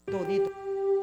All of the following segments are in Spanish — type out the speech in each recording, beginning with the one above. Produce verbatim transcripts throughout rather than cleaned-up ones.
todito.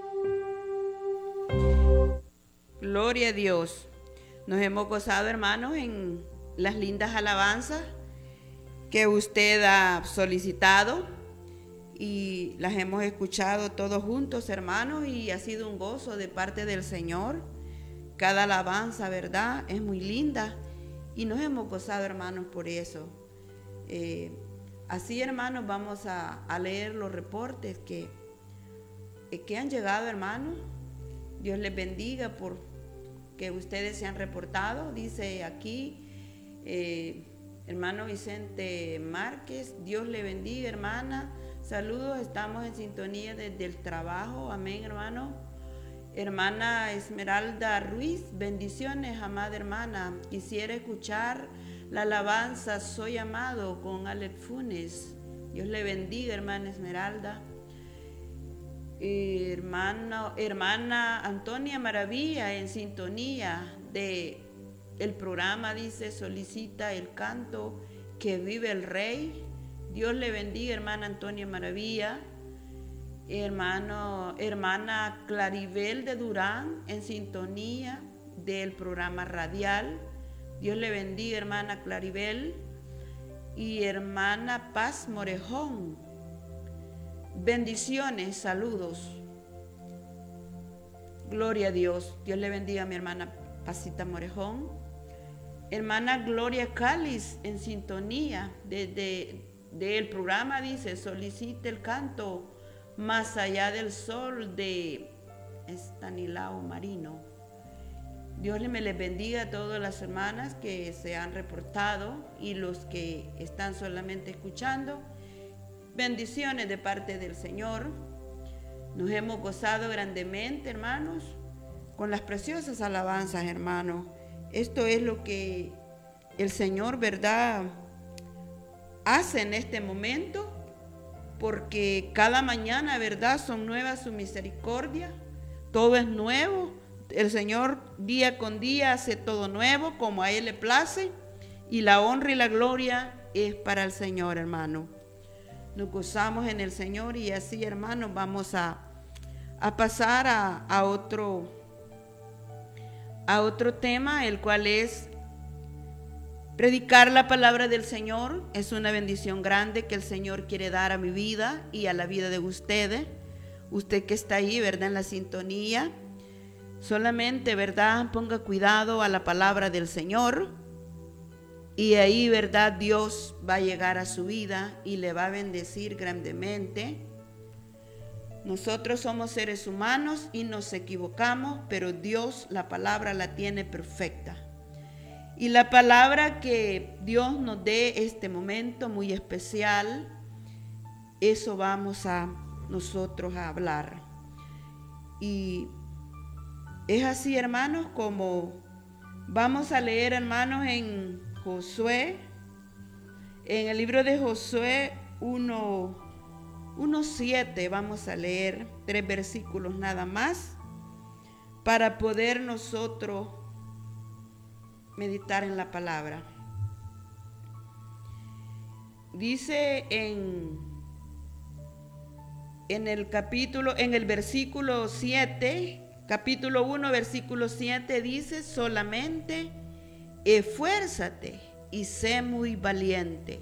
Gloria a Dios. Nos hemos gozado, hermanos, en las lindas alabanzas que usted ha solicitado y las hemos escuchado todos juntos, hermanos, y ha sido un gozo de parte del Señor. Cada alabanza, ¿verdad?, es muy linda y nos hemos gozado, hermanos, por eso. Eh, así, hermanos, vamos a, a leer los reportes que, que han llegado, hermanos. Dios les bendiga por que ustedes se han reportado. Dice aquí, eh, hermano Vicente Márquez, Dios le bendiga, hermana. Saludos, estamos en sintonía desde el trabajo. Amén, hermano. Hermana Esmeralda Ruiz, bendiciones, amada hermana. Quisiera escuchar la alabanza Soy Amado con Alex Funes. Dios le bendiga, hermana Esmeralda. Hermano, hermana Antonia Maravilla en sintonía de el programa, dice, solicita el canto Que vive el Rey. Dios le bendiga, hermana Antonia Maravilla. Hermano, hermana Claribel de Durán en sintonía del programa radial. Dios le bendiga, hermana Claribel. Y hermana Paz Morejón, bendiciones, saludos. Gloria a Dios. Dios le bendiga a mi hermana Pasita Morejón. Hermana Gloria Cáliz en sintonía desde de, del programa, dice, solicite el canto Más allá del sol de Estanislao Marino. Dios me les bendiga a todas las hermanas que se han reportado y los que están solamente escuchando. Bendiciones de parte del Señor. Nos hemos gozado grandemente, hermanos, con las preciosas alabanzas, hermanos. Esto es lo que el Señor, ¿verdad?, hace en este momento, porque cada mañana, ¿verdad?, son nuevas su misericordia. Todo es nuevo. El Señor día con día hace todo nuevo, como a Él le place, y la honra y la gloria es para el Señor, hermano. Nos gozamos en el Señor y así, hermanos, vamos a, a pasar a, a, otro, a otro tema, el cual es predicar la palabra del Señor. Es una bendición grande que el Señor quiere dar a mi vida y a la vida de ustedes. Usted que está ahí, ¿verdad?, en la sintonía, solamente, ¿verdad?, ponga cuidado a la palabra del Señor. Y ahí, ¿verdad?, Dios va a llegar a su vida y le va a bendecir grandemente. Nosotros somos seres humanos y nos equivocamos, pero Dios la palabra la tiene perfecta. Y la palabra que Dios nos dé este momento muy especial, eso vamos a nosotros a hablar. Y es así, hermanos, como vamos a leer, hermanos, en Josué, en el libro de Josué uno siete, vamos a leer tres versículos nada más para poder nosotros meditar en la palabra. Dice en, en el capítulo, en el versículo siete, capítulo uno, versículo siete, dice, solamente esfuérzate y sé muy valiente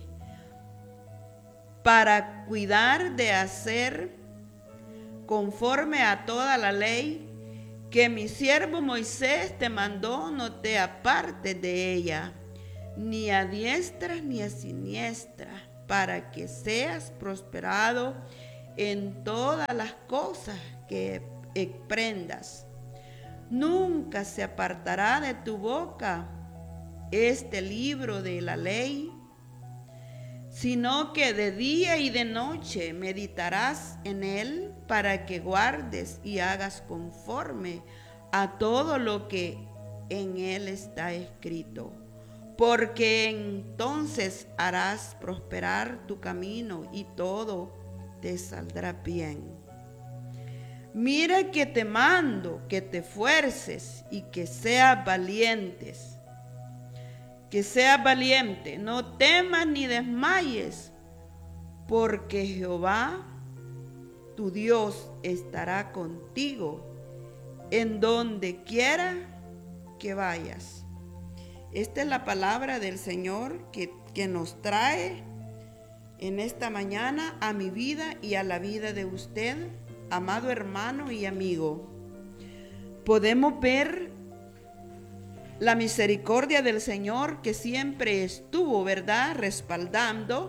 para cuidar de hacer conforme a toda la ley que mi siervo Moisés te mandó. No te apartes de ella, ni a diestra ni a siniestra, para que seas prosperado en todas las cosas que emprendas. Nunca se apartará de tu boca este libro de la ley, sino que de día y de noche meditarás en él, para que guardes y hagas conforme a todo lo que en él está escrito, porque entonces harás prosperar tu camino y todo te saldrá bien. Mira que te mando que te esfuerces y que seas valientes. Que seas valiente, no temas ni desmayes, porque Jehová tu Dios estará contigo en donde quiera que vayas. Esta es la palabra del Señor que, que nos trae en esta mañana a mi vida y a la vida de usted, amado hermano y amigo. Podemos ver la misericordia del Señor que siempre estuvo, ¿verdad?, respaldando,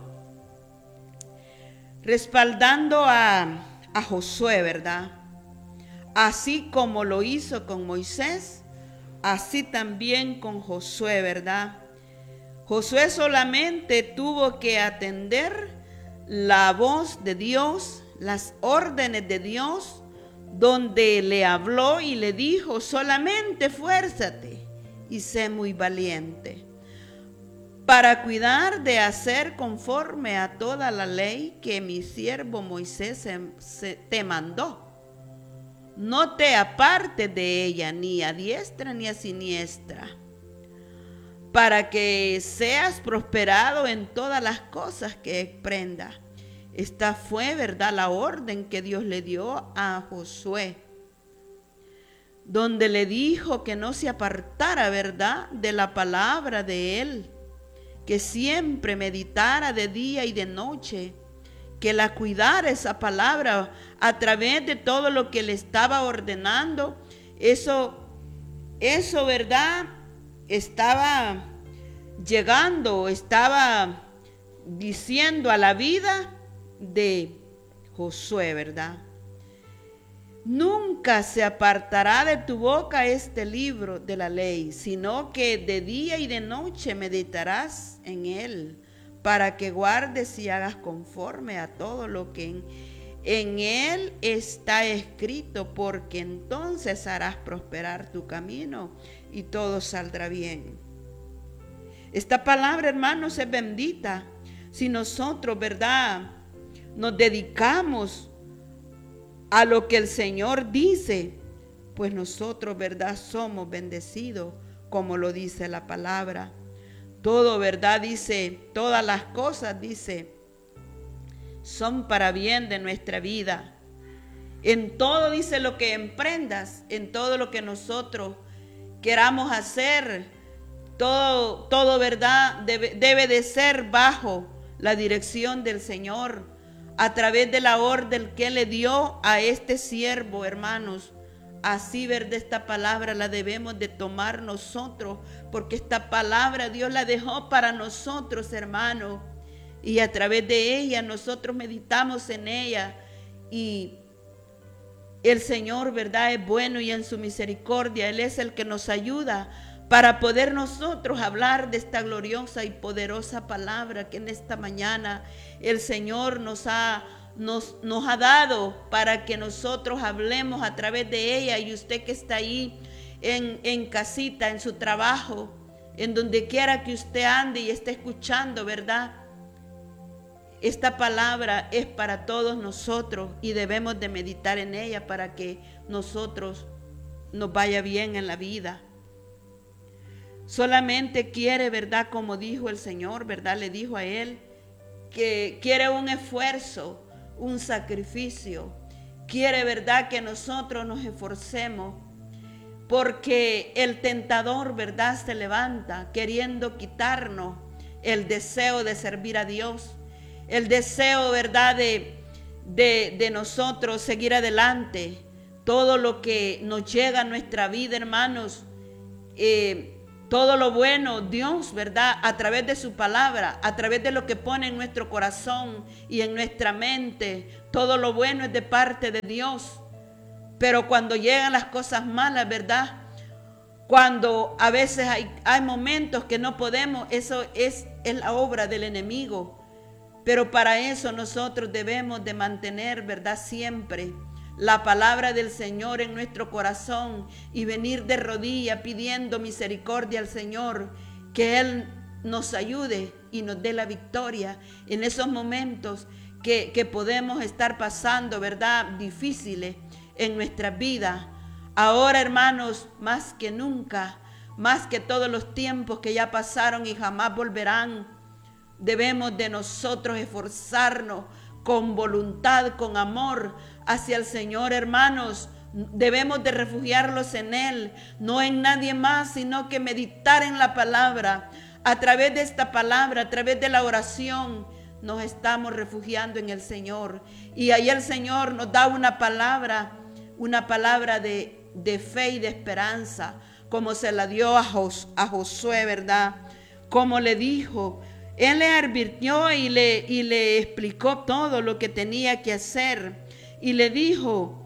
respaldando a, a Josué, ¿verdad? Así como lo hizo con Moisés, así también con Josué, ¿verdad? Josué solamente tuvo que atender la voz de Dios, las órdenes de Dios, donde le habló y le dijo: solamente esfuérzate y sé muy valiente, para cuidar de hacer conforme a toda la ley que mi siervo Moisés se, se, te mandó. No te apartes de ella, ni a diestra ni a siniestra, para que seas prosperado en todas las cosas que emprendas. Esta fue, ¿verdad?, la orden que Dios le dio a Josué, donde le dijo que no se apartara, ¿verdad?, de la palabra de él, que siempre meditara de día y de noche, que la cuidara esa palabra a través de todo lo que le estaba ordenando. Eso, eso, ¿verdad?, estaba llegando, estaba diciendo a la vida de Josué, ¿verdad? Nunca se apartará de tu boca este libro de la ley, sino que de día y de noche meditarás en él, para que guardes y hagas conforme a todo lo que en, en él está escrito, porque entonces harás prosperar tu camino y todo saldrá bien. Esta palabra, hermanos, es bendita si nosotros, ¿verdad?, nos dedicamos a lo que el Señor dice, pues nosotros, ¿verdad?, somos bendecidos, como lo dice la palabra. Todo, ¿verdad?, dice, todas las cosas, dice, son para bien de nuestra vida. En todo, dice, lo que emprendas, en todo lo que nosotros queramos hacer, todo, todo, ¿verdad?, debe, debe de ser bajo la dirección del Señor, a través de la orden que le dio a este siervo, hermanos. Así, ¿verdad?, esta palabra la debemos de tomar nosotros, porque esta palabra Dios la dejó para nosotros, hermanos, y a través de ella nosotros meditamos en ella, y el Señor, ¿verdad?, es bueno, y en su misericordia Él es el que nos ayuda para poder nosotros hablar de esta gloriosa y poderosa palabra que en esta mañana el Señor nos ha, nos, nos ha dado para que nosotros hablemos a través de ella. Y usted que está ahí en, en casita, en su trabajo, en donde quiera que usted ande y esté escuchando, ¿verdad?, esta palabra es para todos nosotros y debemos de meditar en ella para que nosotros nos vaya bien en la vida. Solamente quiere, ¿verdad?, como dijo el Señor, ¿verdad?, le dijo a él que quiere un esfuerzo, un sacrificio. Quiere, ¿verdad?, que nosotros nos esforcemos, porque el tentador, ¿verdad?, se levanta queriendo quitarnos el deseo de servir a Dios, el deseo, ¿verdad?, de, de, de nosotros seguir adelante. Todo lo que nos llega a nuestra vida, hermanos, eh, todo lo bueno, Dios, ¿verdad?, a través de su palabra, a través de lo que pone en nuestro corazón y en nuestra mente, todo lo bueno es de parte de Dios. Pero cuando llegan las cosas malas, ¿verdad?, cuando a veces hay, hay momentos que no podemos, eso es, es la obra del enemigo. Pero para eso nosotros debemos de mantener, ¿verdad?, siempre la palabra del Señor en nuestro corazón y venir de rodillas pidiendo misericordia al Señor, que Él nos ayude y nos dé la victoria en esos momentos que, que podemos estar pasando, ¿verdad?, difíciles en nuestras vidas. Ahora, hermanos, más que nunca, más que todos los tiempos que ya pasaron y jamás volverán, debemos de nosotros esforzarnos con voluntad, con amor hacia el Señor, hermanos. Debemos de refugiarlos en Él, no en nadie más, sino que meditar en la palabra. A través de esta palabra, a través de la oración, nos estamos refugiando en el Señor. Y ahí el Señor nos da una palabra, una palabra de, de fe y de esperanza, como se la dio a, Jos, a Josué, ¿verdad? Como le dijo, Él le advirtió y le, y le explicó todo lo que tenía que hacer. Y le dijo,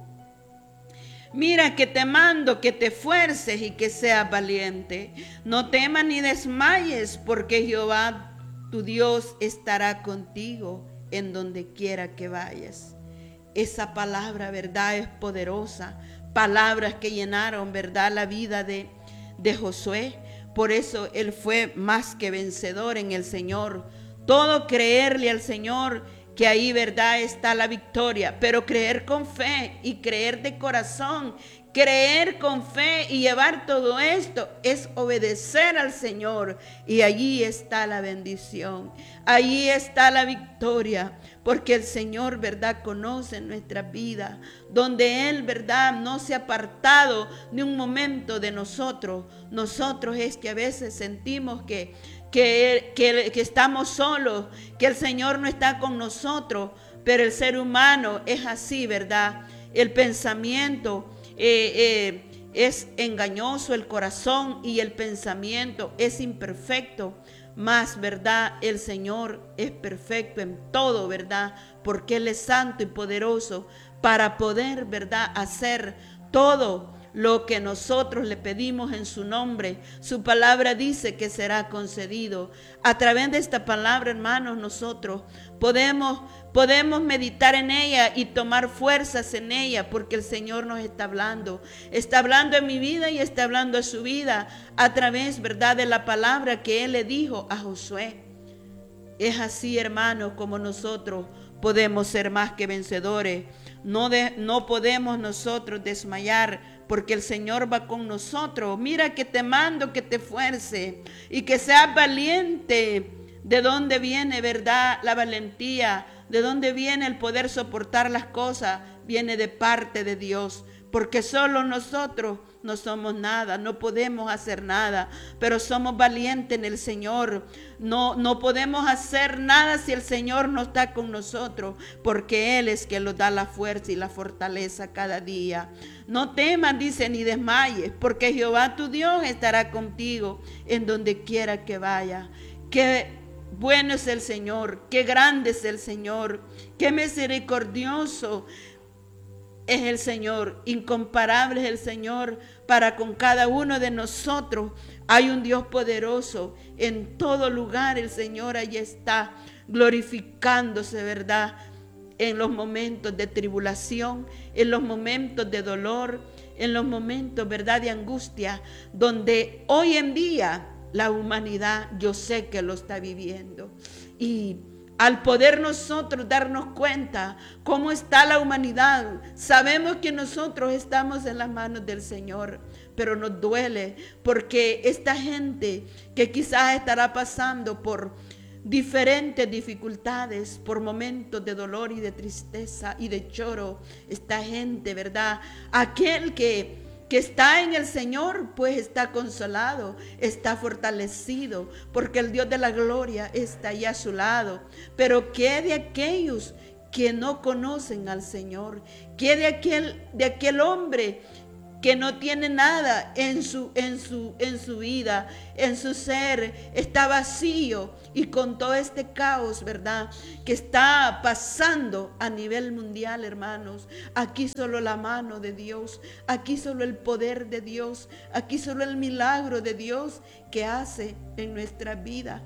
mira que te mando que te esfuerces y que seas valiente. No temas ni desmayes, porque Jehová tu Dios estará contigo en donde quiera que vayas. Esa palabra, ¿verdad?, es poderosa. Palabras que llenaron, ¿verdad?, la vida de, de Josué. Por eso él fue más que vencedor en el Señor. Todo creerle al Señor, que ahí, ¿verdad?, está la victoria. Pero creer con fe y creer de corazón, creer con fe y llevar todo esto es obedecer al Señor. Y allí está la bendición, allí está la victoria. Porque el Señor, ¿verdad?, conoce nuestra vida, donde Él, ¿verdad?, no se ha apartado ni un momento de nosotros. Nosotros es que a veces sentimos que, que, que, que estamos solos, que el Señor no está con nosotros, pero el ser humano es así, ¿verdad? El pensamiento eh, eh, es engañoso, el corazón y el pensamiento es imperfecto. Más, ¿verdad?, el Señor es perfecto en todo, ¿verdad? Porque Él es santo y poderoso para poder, ¿verdad?, hacer todo lo que nosotros le pedimos en su nombre. Su palabra dice que será concedido. A través de esta palabra, hermanos, nosotros podemos, podemos meditar en ella y tomar fuerzas en ella, porque el Señor nos está hablando. Está hablando en mi vida y está hablando en su vida a través, ¿verdad?, de la palabra que Él le dijo a Josué. Es así, hermanos, como nosotros podemos ser más que vencedores. No, de, no podemos nosotros desmayar, porque el Señor va con nosotros. Mira que te mando que te esfuerces y que seas valiente. ¿De dónde viene, verdad, la valentía? ¿De dónde viene el poder soportar las cosas? Viene de parte de Dios, porque solo nosotros no somos nada, no podemos hacer nada, pero somos valientes en el Señor. No, no podemos hacer nada si el Señor no está con nosotros, porque Él es quien nos da la fuerza y la fortaleza cada día. No temas, dice, ni desmayes, porque Jehová tu Dios estará contigo en donde quiera que vaya. Qué bueno es el Señor, qué grande es el Señor, qué misericordioso es el Señor, incomparable es el Señor para con cada uno de nosotros. Hay un Dios poderoso en todo lugar. El Señor allí está glorificándose, ¿verdad?, en los momentos de tribulación, en los momentos de dolor, en los momentos, ¿verdad?, de angustia, donde hoy en día la humanidad, yo sé que lo está viviendo. Y al poder nosotros darnos cuenta cómo está la humanidad, sabemos que nosotros estamos en las manos del Señor, pero nos duele porque esta gente que quizás estará pasando por diferentes dificultades, por momentos de dolor y de tristeza y de lloro, esta gente, ¿verdad?, aquel que que está en el Señor, pues está consolado, está fortalecido, porque el Dios de la gloria está allá a su lado. Pero ¿qué de aquellos que no conocen al Señor? ¿Qué de aquel, de aquel hombre que no tiene nada en su, en su, en su vida, en su ser? Está vacío y con todo este caos, ¿verdad?, que está pasando a nivel mundial, hermanos. Aquí solo la mano de Dios, aquí solo el poder de Dios, aquí solo el milagro de Dios que hace en nuestra vida.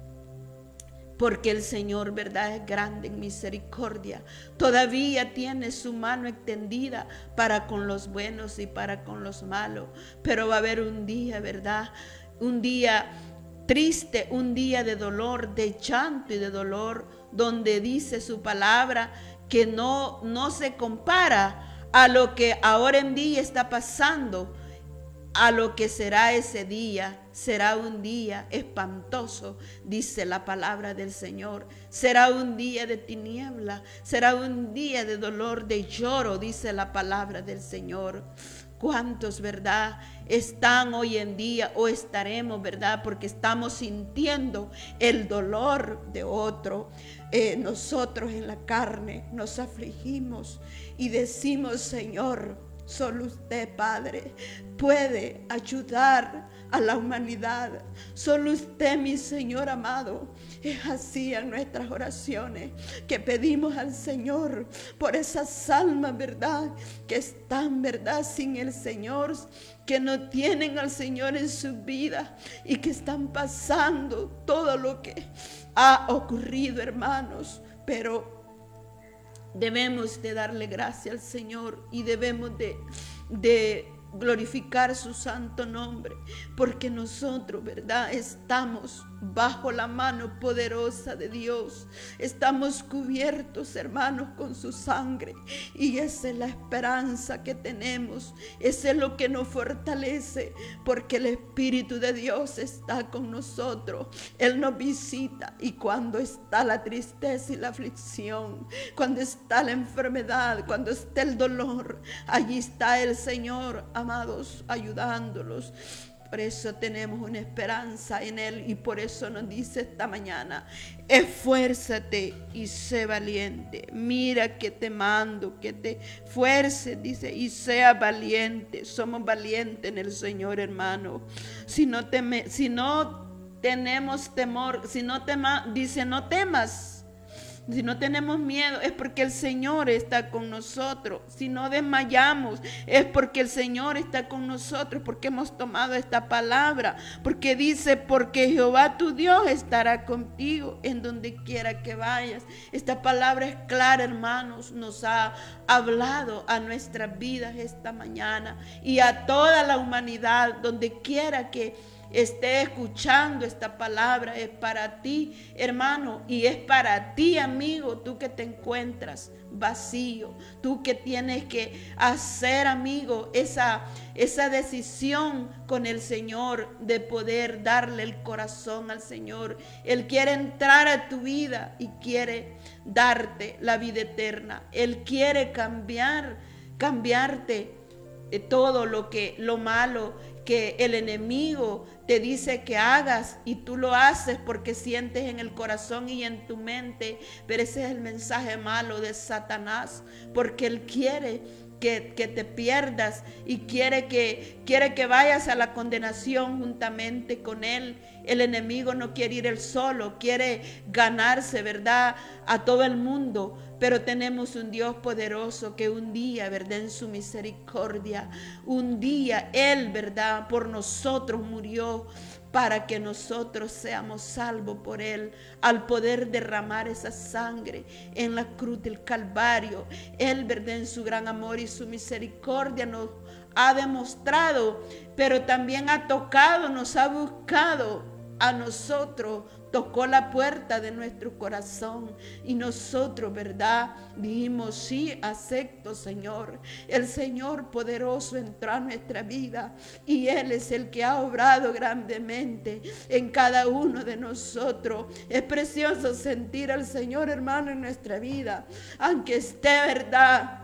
Porque el Señor, ¿verdad?, es grande en misericordia. Todavía tiene su mano extendida para con los buenos y para con los malos. Pero va a haber un día, ¿verdad?, un día triste, un día de dolor, de llanto y de dolor, donde dice su palabra que no, no se compara a lo que ahora en día está pasando a lo que será ese día. Será un día espantoso, dice la palabra del Señor. Será un día de tiniebla, será un día de dolor, de lloro, dice la palabra del Señor. ¿Cuántos, verdad, están hoy en día o estaremos, verdad, porque estamos sintiendo el dolor de otro? Eh, nosotros en la carne nos afligimos y decimos: Señor, solo usted, Padre, puede ayudar a la humanidad. Solo usted, mi Señor amado. Es así en nuestras oraciones que pedimos al Señor por esas almas, verdad, que están, verdad, sin el Señor, que no tienen al Señor en su vida y que están pasando todo lo que ha ocurrido, hermanos. Pero debemos de darle gracias al Señor y debemos de, de glorificar su santo nombre, porque nosotros, verdad, estamos bajo la mano poderosa de Dios. Estamos cubiertos, hermanos, con su sangre, y esa es la esperanza que tenemos. Ese es lo que nos fortalece, porque el Espíritu de Dios está con nosotros. Él nos visita, y cuando está la tristeza y la aflicción, cuando está la enfermedad, cuando está el dolor, allí está el Señor, amados, ayudándolos. Por eso tenemos una esperanza en Él, y por eso nos dice esta mañana: esfuérzate y sé valiente. Mira que te mando, que te fuerces, dice, y sea valiente. Somos valientes en el Señor, hermano. Si no, teme, si no tenemos temor, si no tema, dice, no temas. Si no tenemos miedo, es porque el Señor está con nosotros. Si no desmayamos, es porque el Señor está con nosotros, porque hemos tomado esta palabra. Porque dice: porque Jehová tu Dios estará contigo en donde quiera que vayas. Esta palabra es clara, hermanos. Nos ha hablado a nuestras vidas esta mañana y a toda la humanidad, donde quiera que esté escuchando esta palabra. Es para ti, hermano, y es para ti, amigo, tú que te encuentras vacío, tú que tienes que hacer, amigo, esa, esa decisión con el Señor de poder darle el corazón al Señor. Él quiere entrar a tu vida y quiere darte la vida eterna. Él quiere cambiar, cambiarte de todo lo que, lo malo que el enemigo te dice que hagas, y tú lo haces porque sientes en el corazón y en tu mente. Pero ese es el mensaje malo de Satanás, porque él quiere que, que te pierdas y quiere que, quiere que vayas a la condenación juntamente con él. El enemigo no quiere ir él solo, quiere ganarse, ¿verdad?, a todo el mundo. Pero tenemos un Dios poderoso que un día, ¿verdad?, en su misericordia, un día Él, ¿verdad?, por nosotros murió para que nosotros seamos salvos por Él. Al poder derramar esa sangre en la cruz del Calvario, Él, ¿verdad?, en su gran amor y su misericordia nos ha demostrado, pero también ha tocado, nos ha buscado a nosotros, tocó la puerta de nuestro corazón, y nosotros, ¿verdad?, dijimos: sí, acepto, Señor. El Señor poderoso entró a nuestra vida, y Él es el que ha obrado grandemente en cada uno de nosotros. Es precioso sentir al Señor, hermano, en nuestra vida, aunque esté, ¿verdad?,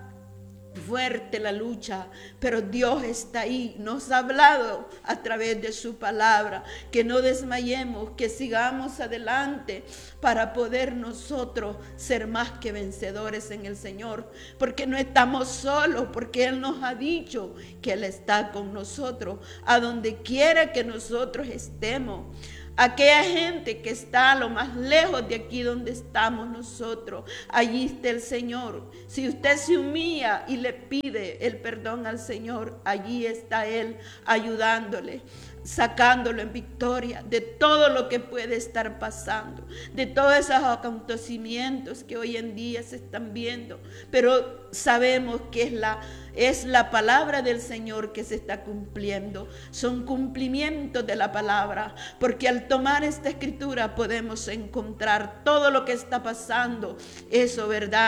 fuerte la lucha, pero Dios está ahí. Nos ha hablado a través de su palabra que no desmayemos, que sigamos adelante para poder nosotros ser más que vencedores en el Señor, porque no estamos solos, porque Él nos ha dicho que Él está con nosotros a donde quiera que nosotros estemos. Aquella gente que está a lo más lejos de aquí donde estamos nosotros, allí está el Señor. Si usted se humilla y le pide el perdón al Señor, allí está Él ayudándole, sacándolo en victoria de todo lo que puede estar pasando, de todos esos acontecimientos que hoy en día se están viendo. Pero sabemos que es la, es la palabra del Señor que se está cumpliendo. Son cumplimientos de la palabra, porque al tomar esta escritura podemos encontrar todo lo que está pasando. Eso, ¿verdad?,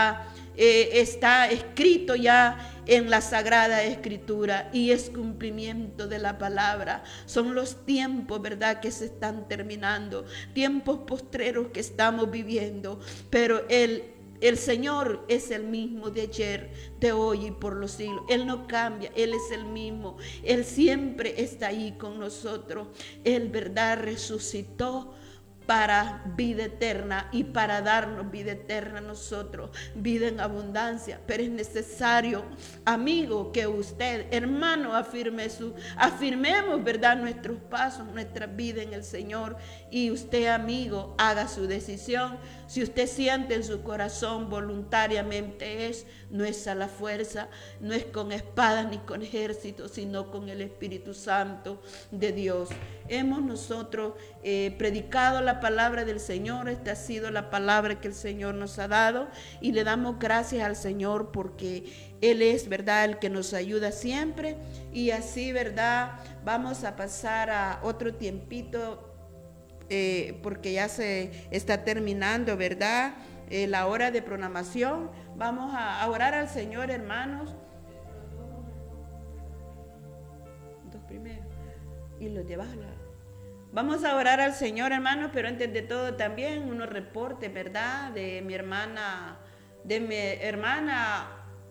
eh, está escrito ya en la Sagrada Escritura y es cumplimiento de la palabra. Son los tiempos, ¿verdad?, que se están terminando, tiempos postreros que estamos viviendo, pero el El Señor es el mismo de ayer, de hoy y por los siglos. Él no cambia, Él es el mismo. Él siempre está ahí con nosotros. Él, verdad, resucitó para vida eterna y para darnos vida eterna a nosotros, vida en abundancia. Pero es necesario, amigo, que usted, hermano, afirme su, afirmemos, verdad, nuestros pasos, nuestra vida en el Señor. Y usted, amigo, haga su decisión. Si usted siente en su corazón voluntariamente es, no es a la fuerza, no es con espadas ni con ejércitos, sino con el Espíritu Santo de Dios. Hemos nosotros eh, predicado la palabra del Señor. Esta ha sido la palabra que el Señor nos ha dado y le damos gracias al Señor porque Él es, verdad, el que nos ayuda siempre. Y así, verdad, vamos a pasar a otro tiempito. Eh, porque ya se está terminando, ¿verdad? Eh, la hora de programación. Vamos a, a orar al Señor, hermanos. Dos primeros. Y los de abajo. Vamos a orar al Señor, hermanos, pero antes de todo también unos reportes, ¿verdad? De mi hermana, de mi hermana,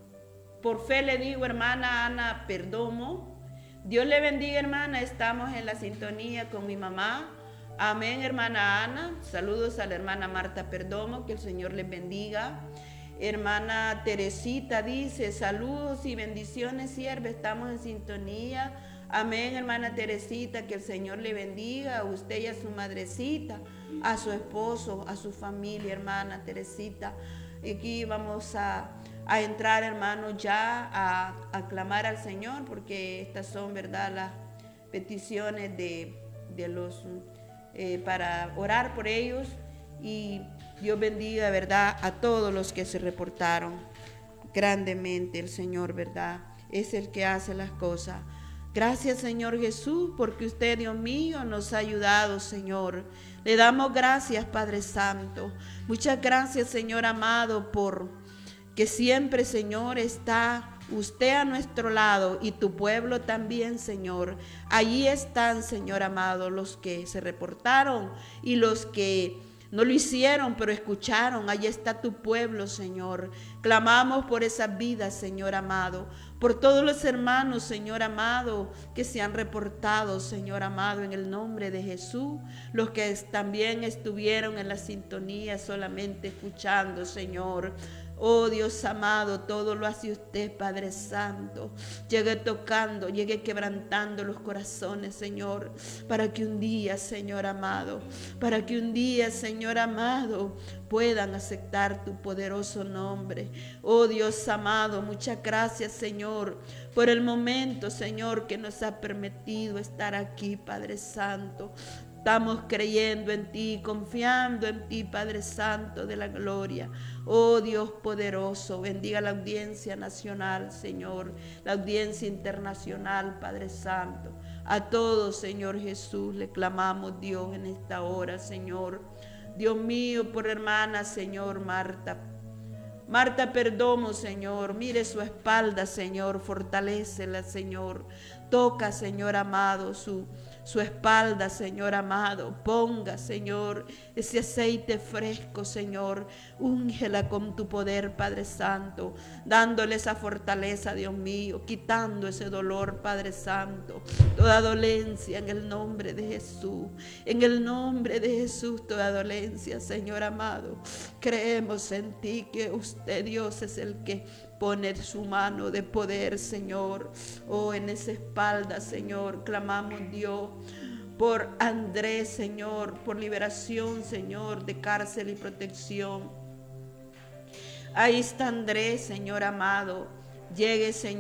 por fe le digo, hermana Ana Perdomo. Dios le bendiga, hermana. Estamos en la sintonía con mi mamá. Amén, hermana Ana. Saludos a la hermana Marta Perdomo, que el Señor les bendiga. Hermana Teresita dice, saludos y bendiciones, sierva, estamos en sintonía. Amén, hermana Teresita, que el Señor le bendiga a usted y a su madrecita, a su esposo, a su familia, hermana Teresita. Y aquí vamos a, a entrar, hermanos, ya a, a clamar al Señor, porque estas son, verdad, las peticiones de, de los... Eh, para orar por ellos y Dios bendiga, verdad, a todos los que se reportaron grandemente. El Señor, verdad, es el que hace las cosas. Gracias, Señor Jesús, porque usted, Dios mío, nos ha ayudado, Señor. Le damos gracias, Padre Santo. Muchas gracias, Señor amado, por que siempre, Señor, está usted a nuestro lado y tu pueblo también, Señor. Allí están, Señor amado, los que se reportaron y los que no lo hicieron, pero escucharon. Allí está tu pueblo, Señor. Clamamos por esas vidas, Señor amado, por todos los hermanos, Señor amado, que se han reportado, Señor amado, en el nombre de Jesús. Los que también estuvieron en la sintonía solamente escuchando, Señor. Oh Dios amado, todo lo hace usted, Padre Santo. Llegue tocando, llegue quebrantando los corazones, Señor, para que un día, Señor amado, para que un día, Señor amado, puedan aceptar tu poderoso nombre. Oh Dios amado, muchas gracias, Señor, por el momento, Señor, que nos ha permitido estar aquí, Padre Santo. Estamos creyendo en ti, confiando en ti, Padre Santo de la gloria. Oh Dios poderoso, bendiga la audiencia nacional, Señor, la audiencia internacional, Padre Santo. A todos, Señor Jesús, le clamamos, Dios, en esta hora, Señor. Dios mío, por hermana, Señor, Marta. Marta Perdomo, Señor, mire su espalda, Señor, fortalécela, Señor. Toca, Señor amado, su... su espalda, Señor amado. Ponga, Señor, ese aceite fresco, Señor. Úngela con tu poder, Padre Santo, dándole esa fortaleza, Dios mío, quitando ese dolor, Padre Santo, toda dolencia en el nombre de Jesús. En el nombre de Jesús, toda dolencia, Señor amado. Creemos en ti, que usted, Dios, es el que pone su mano de poder, Señor. Oh, en esa espalda, Señor, clamamos, Dios, por Andrés, Señor, por liberación, Señor, de cárcel y protección. Ahí está Andrés, Señor amado. Llegue, Señor.